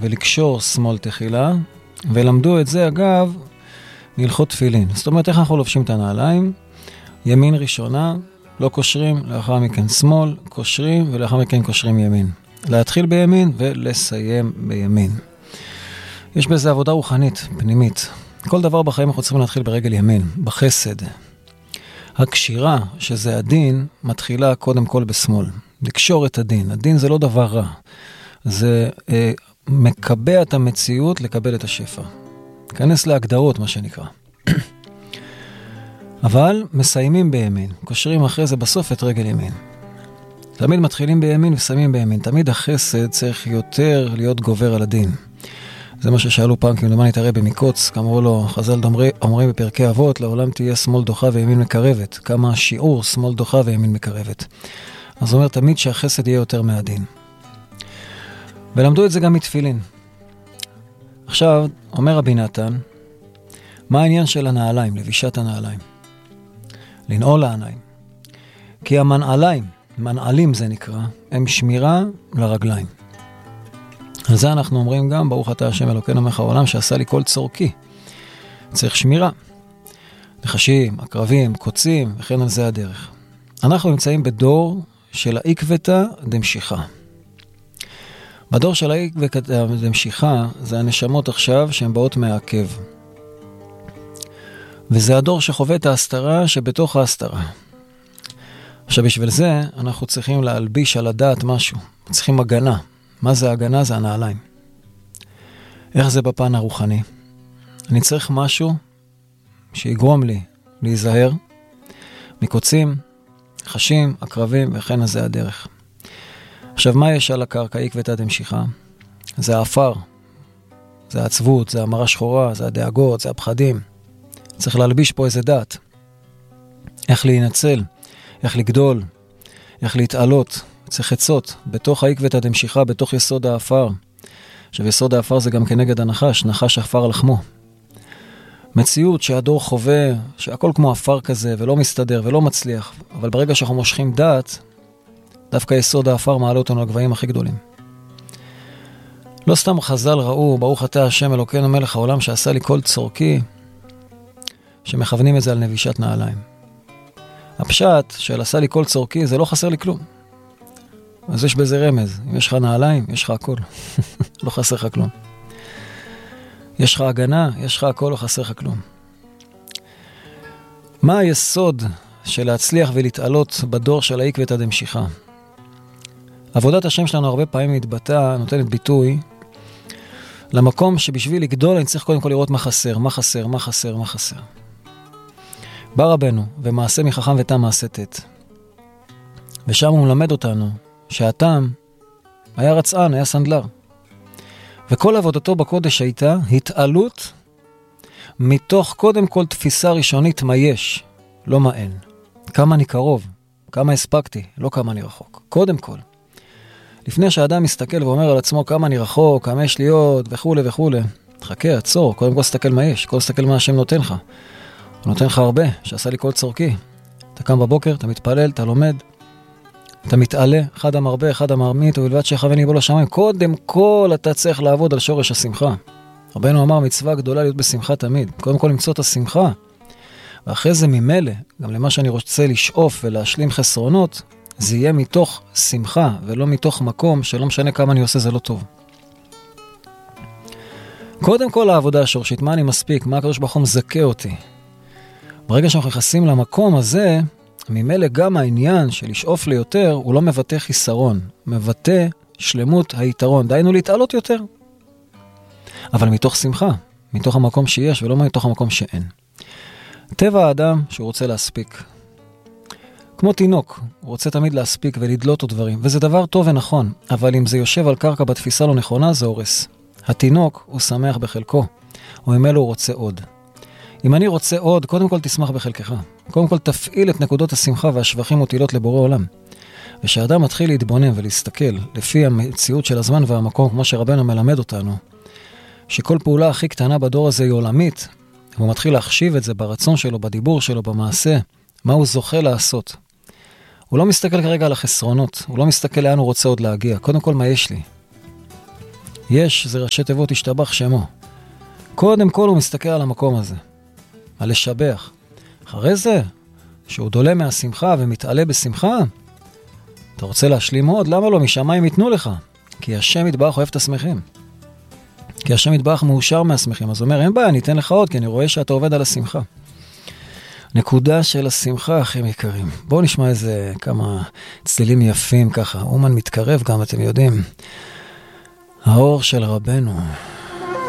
ולקשור שמאל תחילה, ולמדו את זה אגב מהלכות תפילין. זאת אומרת, איך אנחנו לובשים את הנעליים? ימין ראשונה, לא קושרים, לאחר מכן שמאל, קושרים, ולאחר מכן קושרים ימין. להתחיל בימין ולסיים בימין. יש בזה עבודה רוחנית, פנימית. כל דבר בחיים אנחנו צריכים להתחיל ברגל ימין, בחסד. הקשירה, שזה הדין, מתחילה קודם כל בשמאל. לקשור את הדין. הדין זה לא דבר רע. זה מקבע את המציאות לקבל את השפע. כנס להגדרות, מה שנקרא. אבל מסיימים בימין. קושרים אחרי זה בסוף את רגל ימין. תמיד מתחילים בימין וסיימים בימין. תמיד החסד צריך יותר להיות גובר על הדין. זה מה ששאלו פעם, כי מדומה נתערב במקוץ, כאמרו לו, חז"ל אומרים בפרקי אבות, לעולם תהיה שמאל דוחה וימין מקרבת. כמה שיעור שמאל דוחה וימין מקרבת. אז הוא אומר תמיד שהחסד יהיה יותר מהדין. ולמדו את זה גם מתפילין. עכשיו, אומר רבי נתן, מה העניין של הנעליים, לבישת הנעליים? לנעול העיניים. כי המנעליים, מנעלים זה נקרא, הם שמירה לרגליים. על זה אנחנו אומרים גם, ברוך אתה השם אלוקינו מלך העולם שעשה לי כל צורכי. צריך שמירה. נחשים, עקרבים, קוצים, וכן על זה הדרך. אנחנו נמצאים בדור של העקבתא דמשיחא. בדור של העקבתא דמשיחא זה הנשמות עכשיו שהן באות מהעקב. וזה הדור שחווה את ההסתרה שבתוך ההסתרה. עכשיו בשביל זה אנחנו צריכים להלביש על הדעת משהו. צריכים הגנה. מה זה הגנה? זה הנעליים. איך זה בפן הרוחני? אני צריך משהו שיגרום לי להיזהר מקוצים, חשים, עקרבים, וכן זה הדרך. עכשיו, מה יש על הקרקע עקבתא דמשיחא? זה האפר, זה העצבות, זה המרה שחורה, זה הדאגות, זה הפחדים. צריך להלביש פה איזה דעת. איך להינצל, איך לגדול, איך להתעלות. צריך עצות בתוך העקבתא דמשיחא, בתוך יסוד האפר. עכשיו, יסוד האפר זה גם כנגד הנחש, נחש אפר לחמו. מציאות שהדור חווה, שהכל כמו אפר כזה, ולא מסתדר ולא מצליח, אבל ברגע שאנחנו מושכים דעת, דווקא יסוד האפר מעלה אותנו לגבהים הכי גדולים. לא סתם חז"ל ראו, ברוך אתה השם אלוקינו מלך העולם שעשה לי כל צורכי, שמכוונים את זה על נבישת נעליים. הפשט של עשה לי כל צורכי, זה לא חסר לי כלום. אז יש בזה רמז. אם יש לך נעליים, יש לך הכל. לא חסר לך כלום. יש לך הגנה, יש לך הכל, לא חסר לך כלום. מה היסוד של להצליח ולהתעלות בדור של העקבתא דמשיחא? עבודת השם שלנו הרבה פעמים מתבטא, נותנת ביטוי, למקום שבשביל לגדול אני צריך קודם כל לראות מה חסר, מה חסר, מה חסר, מה חסר. בא רבנו, ומעשה מחכם ותם מעשה תת. ושם הוא מלמד אותנו שהתם היה רצען, היה סנדלר. וכל עבודתו בקודש הייתה התעלות מתוך קודם כל תפיסה ראשונית מה יש, לא מה אין. כמה אני קרוב, כמה הספקתי, לא כמה אני רחוק. קודם כל. לפני שהאדם מסתכל ואומר על עצמו כמה אני רחוק, כמה יש לי עוד וכו' וכו'. חכה, עצור, קודם כל תסתכל מה יש, קודם תסתכל מה השם נותן לך. הוא נותן לך הרבה, שעשה לי כל צורכי. אתה קם בבוקר, אתה מתפלל, אתה לומד, אתה מתעלה, אחד המרבה, אחד המרמית, ובלבד שיכוון יבוא לשמיים. קודם כל אתה צריך לעבוד על שורש השמחה. רבנו אמר מצווה גדולה להיות בשמחה תמיד. קודם כל למצוא את השמחה. ואחרי זה ממילא, גם למה שאני רוצה לשאוף ולהשלים חסרונות, זה יהיה מתוך שמחה, ולא מתוך מקום שלא משנה כמה אני עושה, זה לא טוב. קודם כל העבודה השורשית, מה אני מספיק, מה הקדוש ברוך הוא מזכה אותי. ברגע שאנחנו נכנסים למקום הזה, ממילא גם העניין של לשאוף ליותר, הוא לא מבטא חיסרון, מבטא שלמות היתרון, דיינו להתעלות יותר. אבל מתוך שמחה, מתוך המקום שיש ולא מתוך המקום שאין. טבע האדם שהוא רוצה להספיק. כמו תינוק, הוא רוצה תמיד להספיק ולדלות עוד דברים, וזה דבר טוב ונכון, אבל אם זה יושב על קרקע בתפיסה לא נכונה, זה הורס. התינוק הוא שמח בחלקו, וממילא הוא רוצה עוד. אם אני רוצה עוד, קודם כל תשמח בחלקך. קודם כל תפעיל את נקודות השמחה והשבחים מוטילות לבורא עולם. ושהאדם מתחיל להתבונן ולהסתכל לפי המציאות של הזמן והמקום, כמו שרבנו מלמד אותנו, שכל פעולה הכי קטנה בדור הזה היא עולמית, והוא מתחיל להחשיב את זה ברצון שלו, בדיבור שלו, במעשה, מה הוא זוכה לעשות. הוא לא מסתכל כרגע על החסרונות, הוא לא מסתכל לאן הוא רוצה עוד להגיע. קודם כל, מה יש לי? יש, זה ראשי תיבות השתבח שמו. קודם כל הוא מסתכל על המקום הזה, על לשבח. אחרי זה, שהוא דולה מהשמחה ומתעלה בשמחה, אתה רוצה להשלים עוד? למה לא? משמיים ייתנו לך. כי השם יתברך אוהב את השמחים. כי השם יתברך מאושר מהשמחים. אז הוא אומר, אין בעיה, ניתן לך עוד, כי אני רואה שאתה עובד על השמחה. נקודה של השמחה, אחים יקרים. בואו נשמע איזה כמה צלילים יפים ככה. אומן מתקרב גם, אתם יודעים. האור של רבנו,